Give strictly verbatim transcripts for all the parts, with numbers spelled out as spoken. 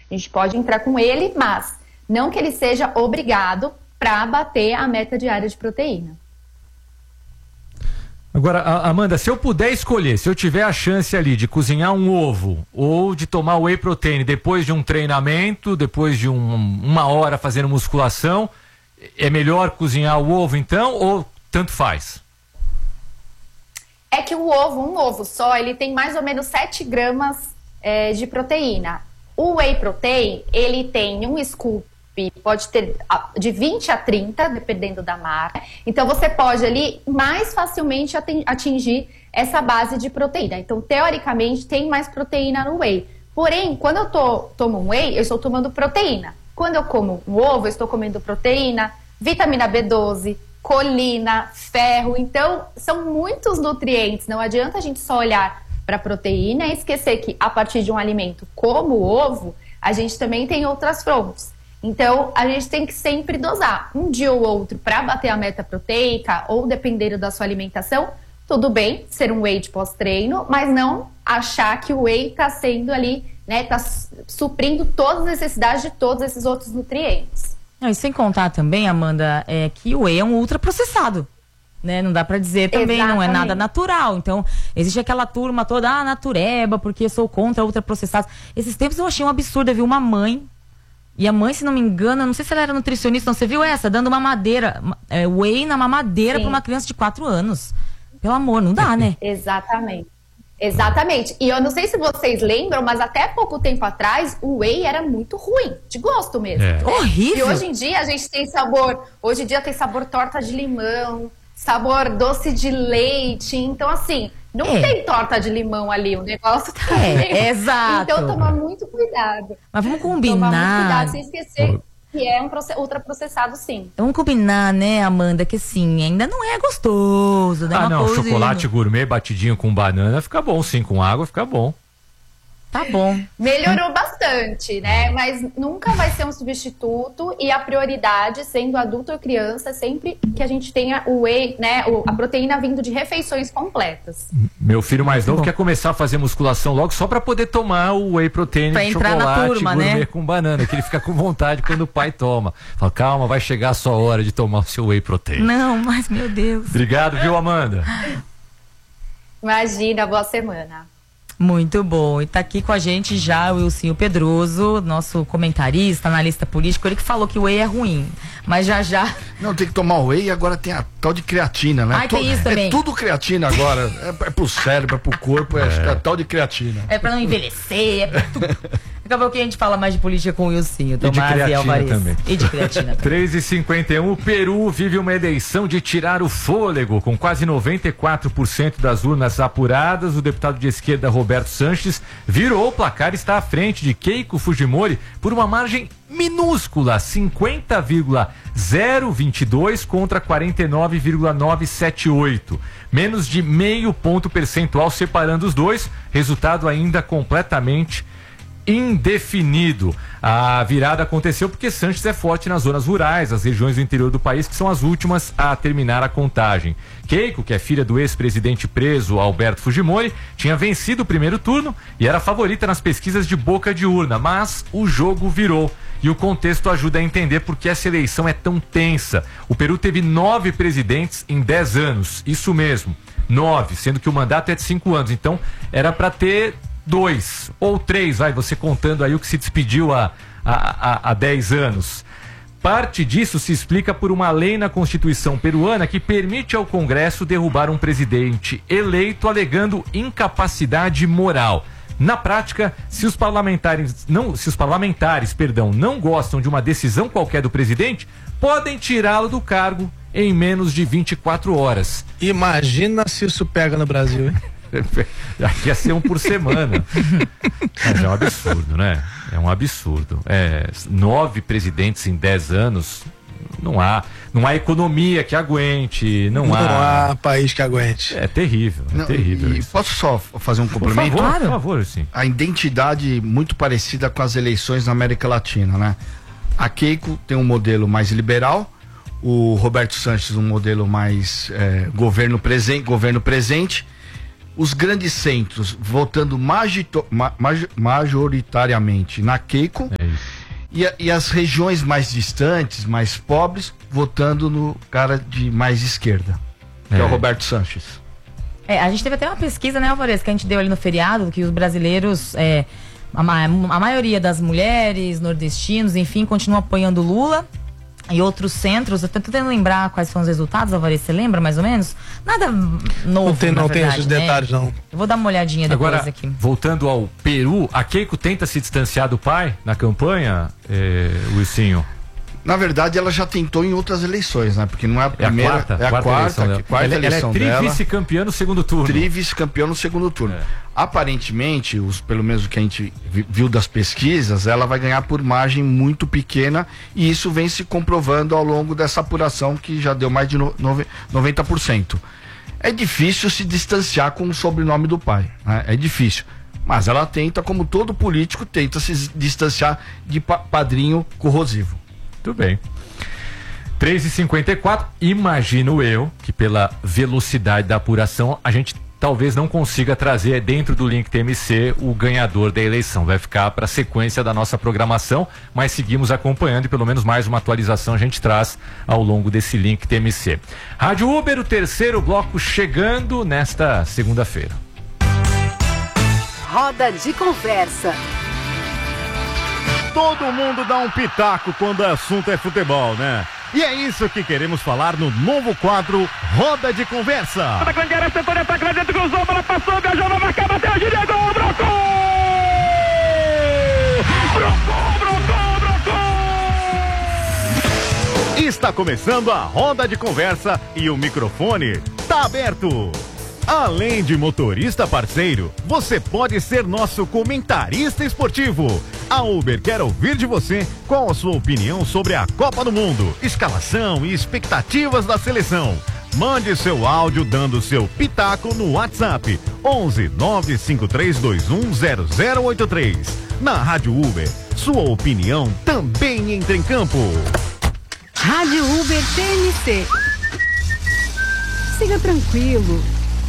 A gente pode entrar com ele, mas não que ele seja obrigado para bater a meta diária de proteína. Agora, Amanda, se eu puder escolher, se eu tiver a chance ali de cozinhar um ovo ou de tomar whey protein depois de um treinamento, depois de um, uma hora fazendo musculação, é melhor cozinhar o ovo então ou tanto faz? É que o ovo, um ovo só, ele tem mais ou menos sete gramas é, de proteína. O whey protein, ele tem um scoop, pode ter de vinte a trinta, dependendo da marca. Então, você pode ali mais facilmente atingir essa base de proteína. Então, teoricamente, tem mais proteína no whey. Porém, quando eu tô, tomo um whey, eu estou tomando proteína. Quando eu como um ovo, eu estou comendo proteína, vitamina B doze, colina, ferro. Então, são muitos nutrientes. Não adianta a gente só olhar para a proteína e esquecer que, a partir de um alimento como o ovo, a gente também tem outras fontes. Então, a gente tem que sempre dosar um dia ou outro para bater a meta proteica ou dependendo da sua alimentação. Tudo bem ser um whey de pós-treino, mas não achar que o whey está sendo ali, né, está suprindo todas as necessidades de todos esses outros nutrientes. Não, e sem contar também, Amanda, é que o whey é um ultraprocessado. Né? Não dá pra dizer também, exatamente. Não é nada natural. Então, existe aquela turma toda, ah, natureba, porque sou contra ultraprocessados. Esses tempos eu achei um absurdo, eu vi uma mãe. E a mãe, se não me engano, não sei se ela era nutricionista, não, você viu essa? Dando uma madeira, é, whey na mamadeira para uma criança de quatro anos. Pelo amor, não dá, né? Exatamente. Exatamente. E eu não sei se vocês lembram, mas até pouco tempo atrás, o whey era muito ruim, de gosto mesmo. É. Né? Horrível. E hoje em dia a gente tem sabor, hoje em dia tem sabor torta de limão, sabor doce de leite. Então, assim, não é. tem torta de limão ali, o negócio tá é, meio... exato. Então, tomar muito cuidado. Mas vamos combinar. Tomar muito cuidado, sem esquecer que é um ultraprocessado, sim. Vamos combinar, né, Amanda, que assim, ainda não é gostoso. Ah, não, chocolate gourmet batidinho com banana fica bom, sim, com água fica bom. Tá bom. Melhorou bastante, né? Mas nunca vai ser um substituto e a prioridade, sendo adulto ou criança, é sempre que a gente tenha o whey, né? A proteína vindo de refeições completas. Meu filho mais novo quer começar a fazer musculação logo só pra poder tomar o whey protein de chocolate turma, gourmet, né? com banana, que ele fica com vontade quando o pai toma. Fala, calma, vai chegar a sua hora de tomar o seu whey protein. Não, mas meu Deus. Obrigado, viu, Amanda? Imagina, boa semana. Muito bom. E tá aqui com a gente já o Wilsinho Pedroso, nosso comentarista, analista político, ele que falou que o whey é ruim. Mas já já... Não, tem que tomar whey e agora tem a tal de creatina, né? Ai, tem isso também. É tudo creatina agora. É, é pro cérebro, é pro corpo, é, é. é a tal de creatina. É pra não envelhecer, é pra tudo. Daqui a pouquinho a gente fala mais de política com o Wilsinho, Tomás e, e Alvarez. Também. E de creatina também. três e cinquenta e um, o Peru vive uma eleição de tirar o fôlego, com quase noventa e quatro por cento das urnas apuradas. O deputado de esquerda Roberto Sanches virou o placar e está à frente de Keiko Fujimori por uma margem minúscula, cinquenta vírgula zero vinte e dois contra quarenta e nove vírgula novecentos e setenta e oito. Menos de meio ponto percentual separando os dois, resultado ainda completamente indefinido. A virada aconteceu porque Sanches é forte nas zonas rurais, as regiões do interior do país, que são as últimas a terminar a contagem. Keiko, que é filha do ex-presidente preso Alberto Fujimori, tinha vencido o primeiro turno e era favorita nas pesquisas de boca de urna, mas o jogo virou. E o contexto ajuda a entender por que essa eleição é tão tensa. O Peru teve nove presidentes em dez anos, isso mesmo, nove, sendo que o mandato é de cinco anos, então era para ter dois ou três, vai, você contando aí o que se despediu há, há, há dez anos. Parte disso se explica por uma lei na Constituição peruana que permite ao Congresso derrubar um presidente eleito alegando incapacidade moral. Na prática, se os parlamentares não, se os parlamentares, perdão, não gostam de uma decisão qualquer do presidente, podem tirá-lo do cargo em menos de vinte e quatro horas. Imagina se isso pega no Brasil, hein? Aqui ia ser um por semana. Mas é um absurdo, né? É um absurdo. É, nove presidentes em dez anos, não há, não há economia que aguente, não, não há... Não há país que aguente. É terrível, é não, terrível. E posso só fazer um complemento? Por favor, por favor, sim. A identidade muito parecida com as eleições na América Latina, né? A Keiko tem um modelo mais liberal, o Roberto Sanches um modelo mais é, governo presente, governo presente. Os grandes centros votando magito, ma, majoritariamente na Keiko, é E, a, e as regiões mais distantes, mais pobres, votando no cara de mais esquerda, que é, é o Roberto Sanches. É, a gente teve até uma pesquisa, né, Alvarez, que a gente deu ali no feriado, que os brasileiros, é, a, a maioria das mulheres, nordestinos, enfim, continuam apoiando Lula. E outros centros, eu tô tentando lembrar quais são os resultados, Alvarez, você lembra mais ou menos? Nada novo, Não tem, não verdade, tem esses né? detalhes, não. Eu vou dar uma olhadinha depois Agora, aqui. voltando ao Peru, a Keiko tenta se distanciar do pai na campanha, é, Wilsinho? Na verdade, ela já tentou em outras eleições, né? Porque não é a primeira, é a quarta, é a quarta, quarta, eleição dela. quarta ela, eleição ela é dela. tri-vice-campeã no segundo turno. Tri-vice-campeã no segundo turno. É. Aparentemente, os, pelo menos o que a gente viu das pesquisas, ela vai ganhar por margem muito pequena e isso vem se comprovando ao longo dessa apuração que já deu mais de no, noventa por cento. É difícil se distanciar com o sobrenome do pai, né? É difícil. Mas ela tenta, como todo político, tenta se distanciar de pa padrinho corrosivo. Muito bem. três e cinquenta e quatro, imagino eu que pela velocidade da apuração a gente talvez não consiga trazer dentro do link T M C o ganhador da eleição. Vai ficar para a sequência da nossa programação, mas seguimos acompanhando e pelo menos mais uma atualização a gente traz ao longo desse link T M C. Rádio Uber, o terceiro bloco chegando nesta segunda-feira. Roda de conversa. Todo mundo dá um pitaco quando o assunto é futebol, né? E é isso que queremos falar no novo quadro Roda de Conversa. Cruzou, bola passou, viajou, vai marcar, bateu, Diego, brocou! Brocou, brocou, brocou! Está começando a Roda de Conversa e o microfone tá aberto. Além de motorista parceiro, você pode ser nosso comentarista esportivo. A Uber quer ouvir de você qual a sua opinião sobre a Copa do Mundo, escalação e expectativas da seleção. Mande seu áudio dando seu pitaco no WhatsApp onze nove cinco três dois um zero zero oito três. Na Rádio Uber, sua opinião também entra em campo. Rádio Uber T M C. Siga tranquilo.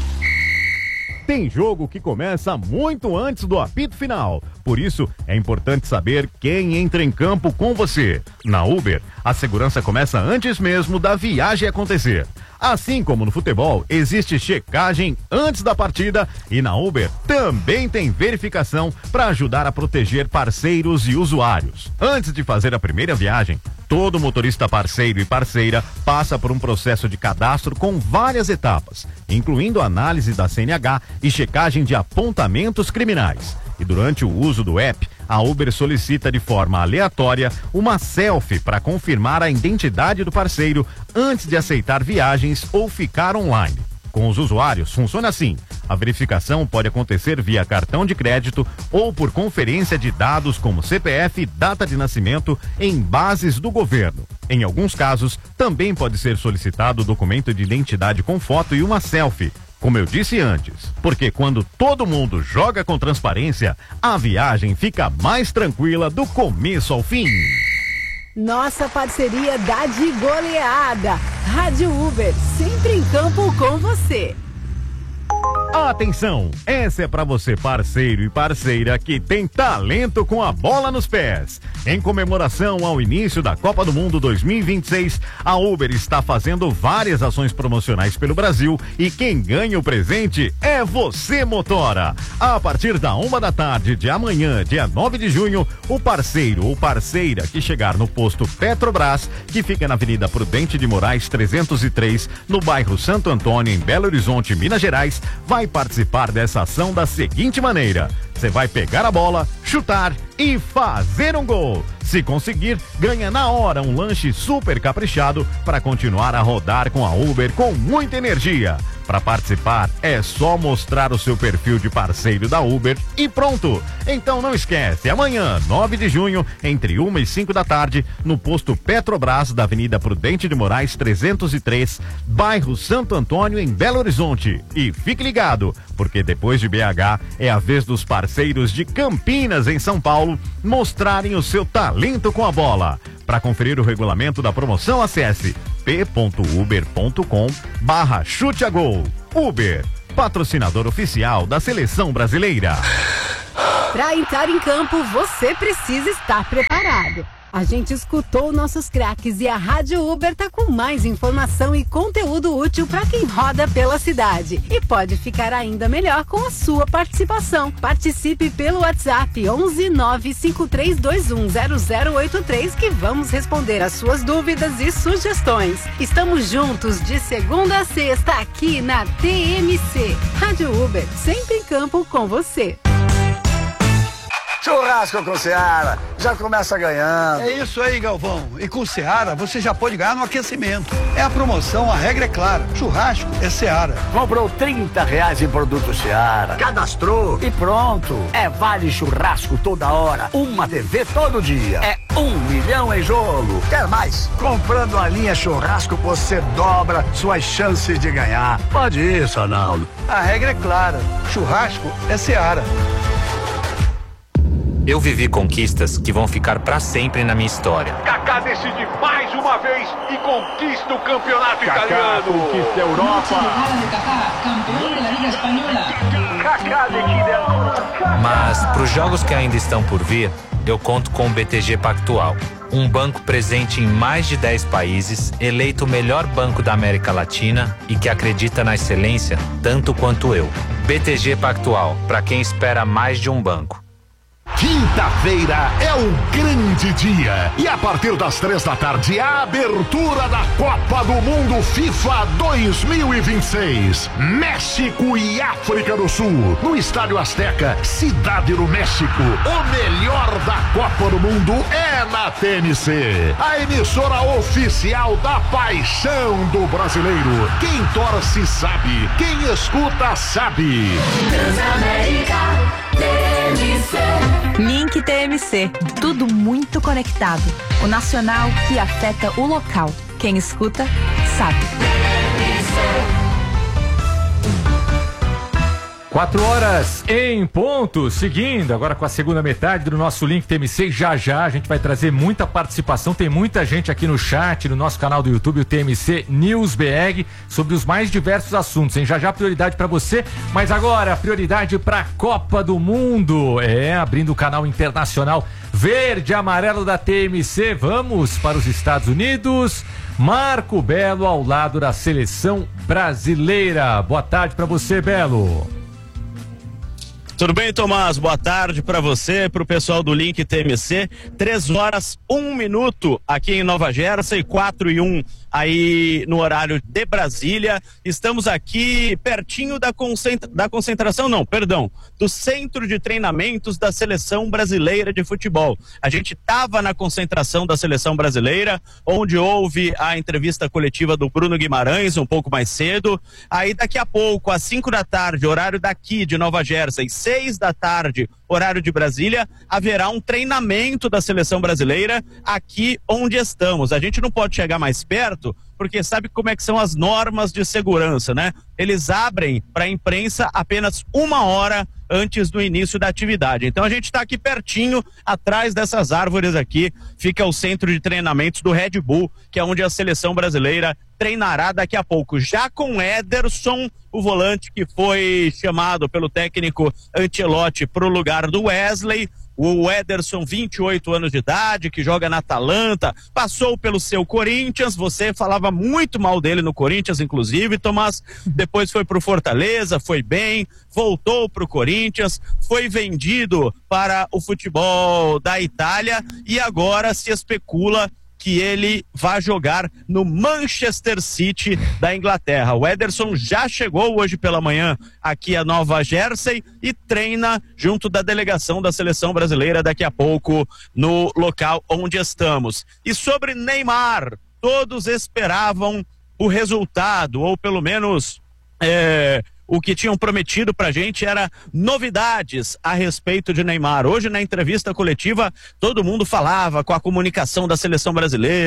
Tem jogo que começa muito antes do apito final. Por isso, é importante saber quem entra em campo com você. Na Uber, a segurança começa antes mesmo da viagem acontecer. Assim como no futebol, existe checagem antes da partida e na Uber também tem verificação para ajudar a proteger parceiros e usuários. Antes de fazer a primeira viagem, todo motorista parceiro e parceira passa por um processo de cadastro com várias etapas, incluindo análise da C N H e checagem de apontamentos criminais. E durante o uso do app, a Uber solicita de forma aleatória uma selfie para confirmar a identidade do parceiro antes de aceitar viagens ou ficar online. Com os usuários, funciona assim. A verificação pode acontecer via cartão de crédito ou por conferência de dados como C P F e data de nascimento em bases do governo. Em alguns casos, também pode ser solicitado o documento de identidade com foto e uma selfie. Como eu disse antes, porque quando todo mundo joga com transparência, a viagem fica mais tranquila do começo ao fim. Nossa parceria dá de goleada. Rádio Uber, sempre em campo com você. Atenção, essa é pra você parceiro e parceira que tem talento com a bola nos pés. Em comemoração ao início da Copa do Mundo dois mil e vinte e seis, a Uber está fazendo várias ações promocionais pelo Brasil e quem ganha o presente é você, motora. A partir da uma da tarde de amanhã, dia nove de junho, o parceiro ou parceira que chegar no posto Petrobras, que fica na Avenida Prudente de Moraes trezentos e três, no bairro Santo Antônio, em Belo Horizonte, Minas Gerais, vai participar dessa ação da seguinte maneira: você vai pegar a bola, chutar e fazer um gol. Se conseguir, ganha na hora um lanche super caprichado para continuar a rodar com a Uber com muita energia. Para participar, é só mostrar o seu perfil de parceiro da Uber e pronto. Então não esquece, amanhã, nove de junho, entre uma e cinco da tarde, no posto Petrobras da Avenida Prudente de Moraes trezentos e três, bairro Santo Antônio, em Belo Horizonte. E fique ligado, porque depois de B H, é a vez dos parceiros de Campinas, em São Paulo, mostrarem o seu talento com a bola. Para conferir o regulamento da promoção, acesse p.uber.com barra chute a gol. Uber, patrocinador oficial da Seleção Brasileira. Para entrar em campo, você precisa estar preparado. A gente escutou nossos craques e a Rádio Uber tá com mais informação e conteúdo útil para quem roda pela cidade. E pode ficar ainda melhor com a sua participação. Participe pelo WhatsApp onze nove cinco três dois um zero zero oito três que vamos responder as suas dúvidas e sugestões. Estamos juntos de segunda a sexta aqui na T M C. Rádio Uber, sempre em campo com você. Churrasco com Seara, já começa ganhando. É isso aí, Galvão. E com Seara, você já pode ganhar no aquecimento. É a promoção, a regra é clara. Churrasco é Seara. Comprou trinta reais em produto Seara, cadastrou e pronto. É vale churrasco toda hora, uma T V todo dia. É um milhão em jogo. Quer mais? Comprando a linha churrasco, você dobra suas chances de ganhar. Pode ir, Sonaldo. A regra é clara. Churrasco é Seara. Eu vivi conquistas que vão ficar pra sempre na minha história. Kaká decide mais uma vez e conquista o campeonato Kaká italiano. Conquista a Europa. Kaká decide a Europa. Mas pros jogos que ainda estão por vir, eu conto com o B T G Pactual. Um banco presente em mais de dez países, eleito o melhor banco da América Latina e que acredita na excelência tanto quanto eu. B T G Pactual, para quem espera mais de um banco. Quinta-feira é o grande dia e a partir das três da tarde a abertura da Copa do Mundo FIFA dois mil e vinte e seis. México e África do Sul no Estádio Azteca, Cidade do México. O melhor da Copa do Mundo é na T N C, a emissora oficial da paixão do brasileiro. Quem torce sabe, quem escuta sabe. Transamérica T M C. Link T M C, tudo muito conectado. O nacional que afeta o local. Quem escuta, sabe. Quatro horas em ponto, seguindo agora com a segunda metade do nosso Link T M C. Já já a gente vai trazer muita participação, tem muita gente aqui no chat, no nosso canal do YouTube, o T M C News B R, sobre os mais diversos assuntos, hein? Já já prioridade para você, mas agora prioridade para a Copa do Mundo, é, abrindo o canal internacional verde e amarelo da T M C. Vamos para os Estados Unidos. Marco Belo ao lado da seleção brasileira. Boa tarde para você, Belo. Tudo bem, Tomás? Boa tarde para você, para o pessoal do Link T M C. Três horas, um minuto aqui em Nova Jersey, quatro e um aí no horário de Brasília. Estamos aqui pertinho da, concentra... da concentração, não, perdão, do Centro de Treinamentos da Seleção Brasileira de Futebol. A gente estava na concentração da Seleção Brasileira, onde houve a entrevista coletiva do Bruno Guimarães um pouco mais cedo. Aí daqui a pouco, às cinco da tarde, horário daqui de Nova Jersey, seis da tarde, horário de Brasília, haverá um treinamento da Seleção Brasileira aqui onde estamos. A gente não pode chegar mais perto, porque sabe como é que são as normas de segurança, né? Eles abrem para a imprensa apenas uma hora antes do início da atividade. Então a gente está aqui pertinho, atrás dessas árvores aqui, fica o centro de treinamentos do Red Bull, que é onde a Seleção Brasileira treinará daqui a pouco, já com Ederson, o volante que foi chamado pelo técnico Ancelotti para o lugar do Wesley. O Ederson, vinte e oito anos de idade, que joga na Atalanta, passou pelo seu Corinthians, você falava muito mal dele no Corinthians, inclusive, Tomás, depois foi pro Fortaleza, foi bem, voltou pro Corinthians, foi vendido para o futebol da Itália e agora se especula que ele vai jogar no Manchester City da Inglaterra. O Ederson já chegou hoje pela manhã aqui a Nova Jersey e treina junto da delegação da Seleção Brasileira daqui a pouco no local onde estamos. E sobre Neymar, todos esperavam o resultado, ou pelo menos é, o que tinham prometido pra gente era novidades a respeito de Neymar. Hoje, na entrevista coletiva, todo mundo falava com a comunicação da Seleção Brasileira,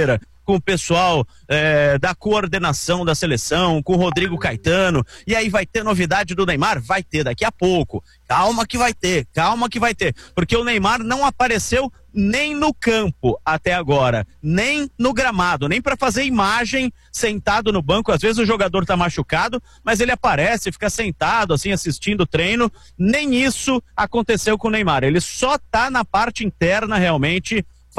com o pessoal é, da coordenação da seleção, com o Rodrigo Caetano, e aí vai ter novidade do Neymar? Vai ter daqui a pouco. Calma que vai ter, calma que vai ter, porque o Neymar não apareceu nem no campo até agora, nem no gramado, nem para fazer imagem sentado no banco. Às vezes o jogador tá machucado, mas ele aparece, fica sentado assim assistindo o treino. Nem isso aconteceu com o Neymar, ele só tá na parte interna realmente